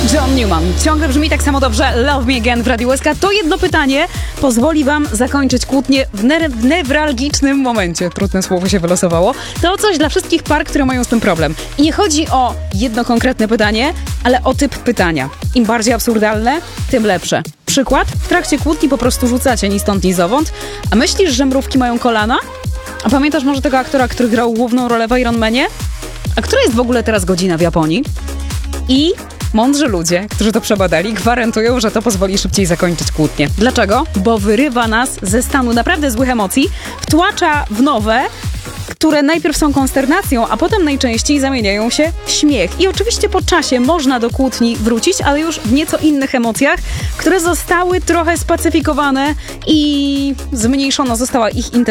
John Newman. Ciągle brzmi tak samo dobrze Love Me Again w Radiu SK. To jedno pytanie pozwoli wam zakończyć kłótnię w newralgicznym momencie. Trudne słowo się wylosowało. To coś dla wszystkich par, które mają z tym problem. I nie chodzi o jedno konkretne pytanie, ale o typ pytania. Im bardziej absurdalne, tym lepsze. Przykład? W trakcie kłótni po prostu rzucacie ni stąd, ni zowąd. A myślisz, że mrówki mają kolana? A pamiętasz może tego aktora, który grał główną rolę w Iron Manie? A która jest w ogóle teraz godzina w Japonii? I mądrzy ludzie, którzy to przebadali, gwarantują, że to pozwoli szybciej zakończyć kłótnię. Dlaczego? Bo wyrywa nas ze stanu naprawdę złych emocji, wtłacza w nowe, które najpierw są konsternacją, a potem najczęściej zamieniają się w śmiech. I oczywiście po czasie można do kłótni wrócić, ale już w nieco innych emocjach, które zostały trochę spacyfikowane i zmniejszona została ich intensywność.